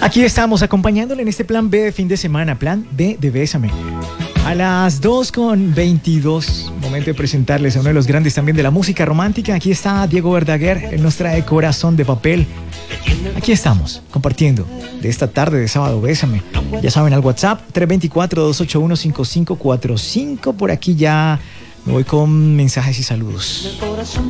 Aquí estamos acompañándole en este plan B de fin de semana, plan B de Bésame. A las 2:22, momento de presentarles a uno de los grandes también de la música romántica. Aquí está Diego Verdaguer, él nos trae Corazón de Papel. Aquí estamos, compartiendo de esta tarde de sábado, Bésame. Ya saben, al WhatsApp, 324-281-5545. Por aquí ya me voy con mensajes y saludos.